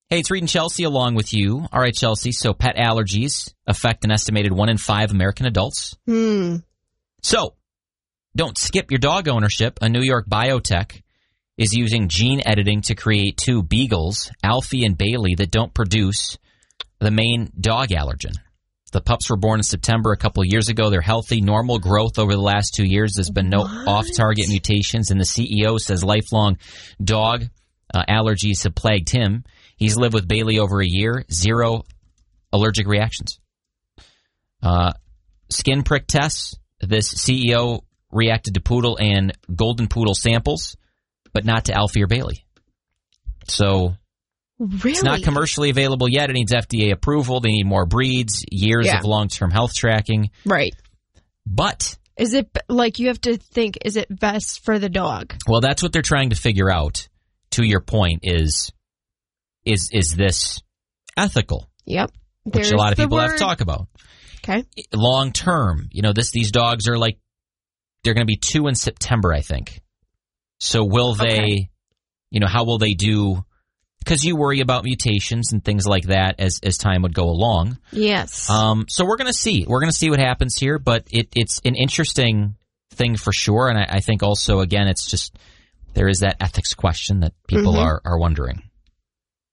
Hey, it's Reed and Chelsea along with you. All right, Chelsea, so pet allergies affect an estimated 1 in 5 American adults. So, don't skip your dog ownership. A New York biotech is using gene editing to create 2 beagles, Alfie and Bailey, that don't produce the main dog allergen. The pups were born in September a couple of years ago. They're healthy, normal growth over the last 2 years. There's been no off-target mutations, and the CEO says lifelong dog allergies have plagued him. He's lived with Bailey over a year, 0 allergic reactions. Skin prick tests. This CEO reacted to poodle and golden poodle samples, but not to Alfie or Bailey. So it's not commercially available yet. It needs FDA approval. They need more breeds, years of long-term health tracking. Right. But is it like you have to think, is it best for the dog? Well, that's what they're trying to figure out. To your point, is this ethical? Yep. Which a lot of people have to talk about. Okay. Long term, these dogs are they're going to be 2 in September, I think. So will they, how will they do? Because you worry about mutations and things like that as time would go along. Yes. So we're going to see. We're going to see what happens here, but it's an interesting thing for sure. And I think also, again, it's just there is that ethics question that people are wondering.